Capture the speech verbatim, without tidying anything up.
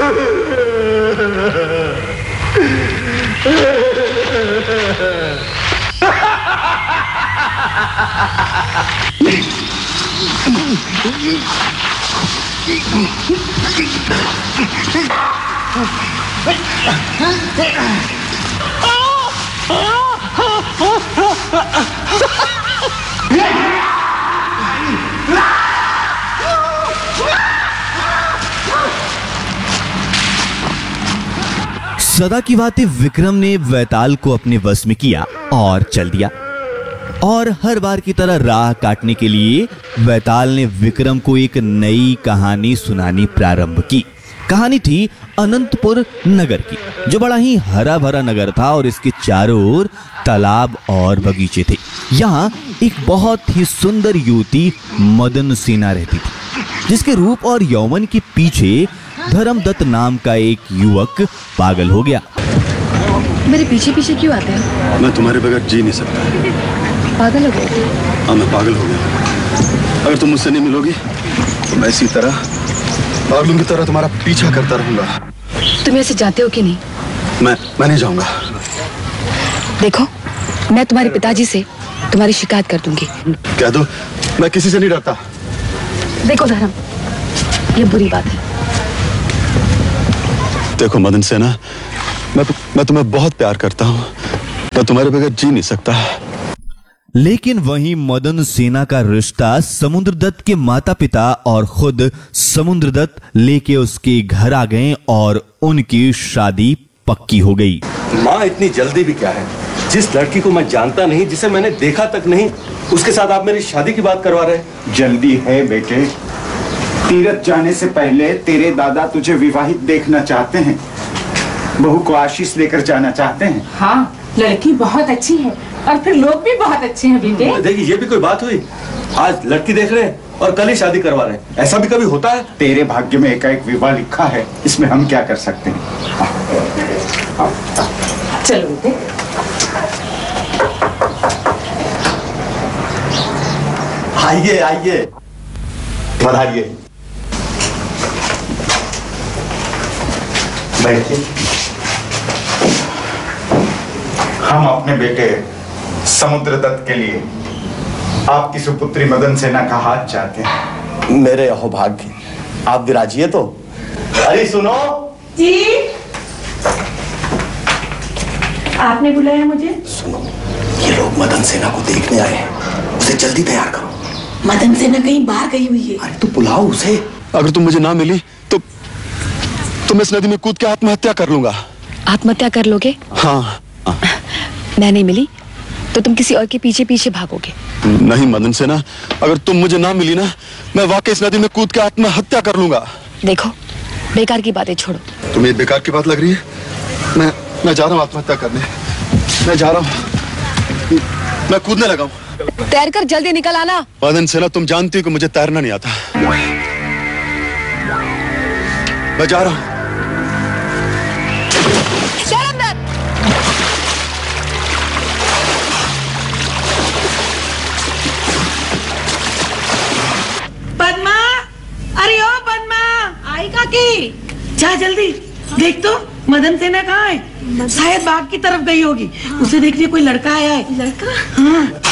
सदा की भांति विक्रम ने वैताल को अपने वश में किया और चल दिया। और हर बार की तरह राह काटने के लिए वैताल ने विक्रम को एक नई कहानी सुनानी प्रारंभ की। कहानी थी अनंतपुर नगर की, जो बड़ा ही हरा भरा नगर था और इसके चारों ओर तालाब और बगीचे थे। यहाँ एक बहुत ही सुंदर युवती मदन सेना रहती थी, जिसके रूप और यौवन के पीछे धर्मदत्त नाम का एक युवक पागल हो गया। मेरे पीछे पीछे क्यों आते हैं? मैं तुम्हारे बगैर जी नहीं सकता। पागल हो गए? हाँ, मैं पागल हो गया। अगर तुम मुझसे नहीं मिलोगी तो मैं इसी तरह पागलों की तरह तुम्हारा पीछा करता रहूंगा। तुम ऐसे जाते हो कि नहीं? मैं मैं नहीं जाऊंगा। देखो, मैं तुम्हारे पिताजी से तुम्हारी शिकायत कर दूंगी। कह दो, मैं किसी से नहीं डरता। देखो धर्म, ये बुरी बात है। देखो मदन सेना, मैं मैं तुम्हें बहुत प्यार करता हूँ। मैं तुम्हारे बगैर जी नहीं सकता। लेकिन वहीं मदन सेना का रिश्ता समुद्रदत्त के माता पिता और खुद समुद्रदत्त लेके उसके घर आ गए और उनकी शादी पक्की हो गई। माँ, इतनी जल्दी भी क्या है? जिस लड़की को मैं जानता नहीं, जिसे मैंने देखा तक नहीं, उसके साथ आप मेरी शादी की बात करवा रहे हैं? जल्दी है बेटे। तीरथ जाने से पहले तेरे दादा तुझे विवाहित देखना चाहते हैं। बहू को आशीष लेकर जाना चाहते हैं। हाँ, लड़की बहुत अच्छी है और फिर लोग भी बहुत अच्छे हैं बेटे। देखिए, ये भी कोई बात हुई? आज लड़की देख रहे हैं और कल ही शादी करवा रहे हैं। ऐसा भी कभी होता है? तेरे भाग्य में एकाएक विवाह लिखा है, इसमें हम क्या कर सकते हैं? चलो बेटे। आइए आइए, पधारिए, बैठिए। हम अपने बेटे समुद्रदत्त के लिए आपकी सुपुत्री मदन सेना का हाथ चाहते हैं। मेरे अहोभाग्य, आप विराजिए तो। अरे सुनो जी, आपने बुलाया मुझे? सुनो, ये लोग मदन सेना को देखने आए हैं, उसे जल्दी तैयार करो। मदन सेना कहीं बाहर गई हुई है। अरे तो बुलाओ उसे। अगर तुम मुझे ना मिली तो तो मैं इस नदी में कूद के आत्महत्या कर लूंगा। आत्महत्या कर लोगे? हाँ। मैं नहीं मिली तो तुम किसी और के पीछे पीछे भागोगे? नहीं मदन सेना, अगर तुम मुझे ना मिली ना, मैं वाकई इस नदी में कूद के आत्महत्या कर लूंगा। देखो, बेकार की बातें छोड़ो। तुम्हें बेकार की बात लग रही है? मैं मैं जा रहा हूँ आत्महत्या करने। मैं जा रहा हूँ, मैं कूदने लगा हूँ। तैर कर जल्दी निकल आना। मदन सेना, तुम जानती हो कि मुझे तैरना नहीं आता। मैं जा रहा हूँ। पद्मा, अरे ओ पद्मा, आई काकी, जा जल्दी देख तो मदन सेना कहाँ है? शायद बाग की तरफ गई होगी। उसे देखने कोई लड़का आया है। लड़का? हाँ।